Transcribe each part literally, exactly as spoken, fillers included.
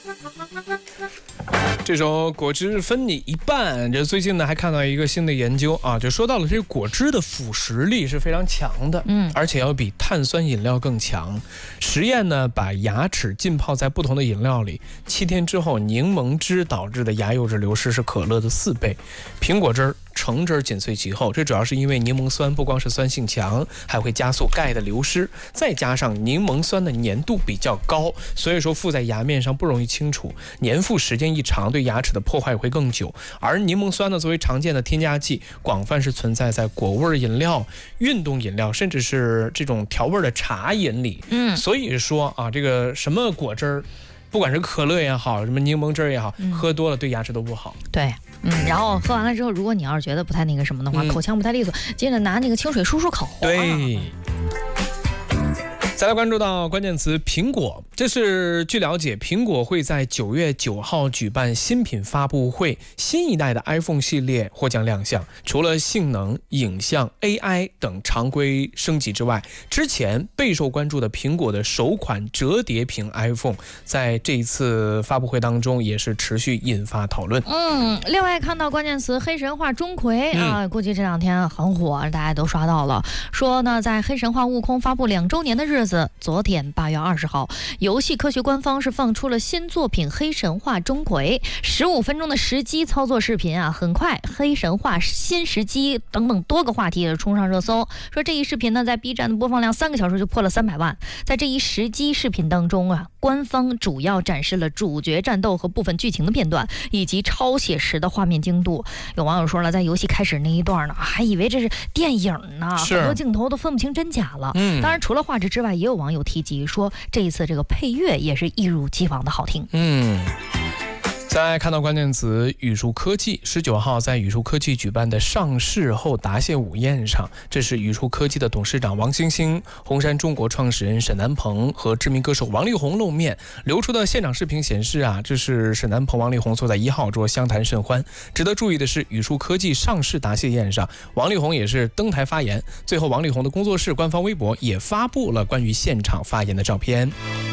这首果汁分你一半，这最近呢还看到一个新的研究啊，就说到了这个果汁的腐蚀力是非常强的，嗯，而且要比碳酸饮料更强。实验呢把牙齿浸泡在不同的饮料里，七天之后，柠檬汁导致的牙釉质流失是可乐的四倍，苹果汁儿、橙汁紧随其后。这主要是因为柠檬酸不光是酸性强，还会加速钙的流失，再加上柠檬酸的粘度比较高，所以说附在牙面上不容易清除，粘附时间一长，对牙齿的破坏会更久。而柠檬酸呢，作为常见的添加剂，广泛是存在在果味饮料、运动饮料，甚至是这种调味的茶饮里。嗯，所以说啊，这个什么果汁儿，不管是可乐也好，什么柠檬汁也好，嗯、喝多了对牙齿都不好。 对。嗯，然后喝完了之后，如果你要是觉得不太那个什么的话，嗯、口腔不太利索，接着拿那个清水漱漱口。 对。再来关注到关键词苹果，这是据了解，苹果会在九月九号举办新品发布会，新一代的 iPhone 系列或将亮相。除了性能、影像、A I 等常规升级之外，之前备受关注的苹果的首款折叠屏 iPhone， 在这一次发布会当中也是持续引发讨论。 嗯，另外看到关键词黑神话钟馗、嗯、啊，估计这两天很火，大家都刷到了。说呢，在黑神话悟空发布两周年的日子。昨天八月二十号，游戏科学官方是放出了新作品《黑神话：钟馗》十五分钟的实机操作视频啊，很快黑神话新时机等等多个话题也冲上热搜。说这一视频呢，在 B 站的播放量三个小时就破了三百万。在这一实机视频当中啊，官方主要展示了主角战斗和部分剧情的片段，以及超写实的画面精度。有网友说了，在游戏开始那一段呢，还以为这是电影呢，很多镜头都分不清真假了。嗯，当然除了画质之外，也有网友提及说，这一次这个配乐也是一如既往的好听。 嗯。再看到关键词宇树科技，十九号在宇树科技举办的上市后答谢午宴上，这是宇树科技的董事长王星星、红杉中国创始人沈南鹏和知名歌手王力宏露面。流出的现场视频显示啊，这是沈南鹏、王力宏坐在一号桌相谈甚欢。值得注意的是，宇树科技上市答谢宴上，王力宏也是登台发言。最后，王力宏的工作室官方微博也发布了关于现场发言的照片。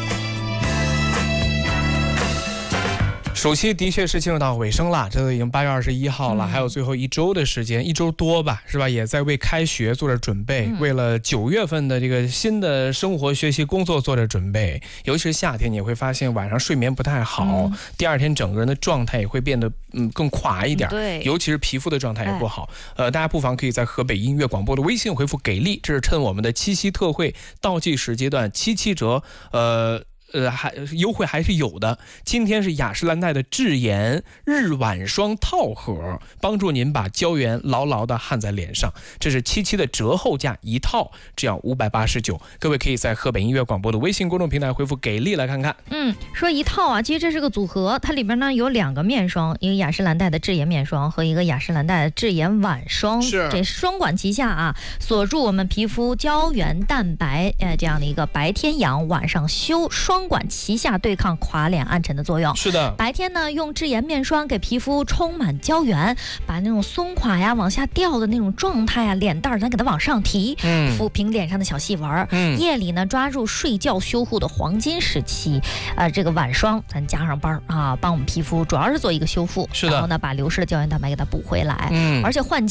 暑期的确是进入到尾声了，这都已经八月二十一号了，嗯、还有最后一周的时间，一周多吧，是吧？也在为开学做着准备，嗯、为了九月份的这个新的生活、学习、工作做着准备。尤其是夏天，你会发现晚上睡眠不太好，嗯、第二天整个人的状态也会变得嗯更垮一点，对，尤其是皮肤的状态也不好。呃，大家不妨可以在河北音乐广播的微信回复“给力”，这是趁我们的七夕特惠倒计时阶段七七折，呃。呃，还优惠还是有的。今天是雅诗兰黛的智妍日晚霜套盒，帮助您把胶原牢牢的焊在脸上。这是七七的折后价，一套只要五百八十九。各位可以在河北音乐广播的微信公众平台回复“给力”来看看。 嗯，说一套啊，其实这是个组合，它里边呢有两个面霜，一个雅诗兰黛的智妍面霜和一个雅诗兰黛的智妍晚霜， 是这双管齐下啊，锁住我们皮肤胶原蛋白，呃，这样的一个白天养，晚上修双。双管齐下对抗垮脸暗沉的作用。 是的， 白天呢用智妍面霜给皮肤充满胶原，把那种松垮呀往下掉的那种状态啊，脸蛋咱给它往上提，嗯，抚平脸上的小细纹。嗯，夜里呢抓住睡觉修护的黄金时期，呃，这个晚霜咱加上班啊，帮我们皮肤主要是做一个修复， 是的， 然后呢把流失的胶原蛋白给它补回来。嗯，而且换季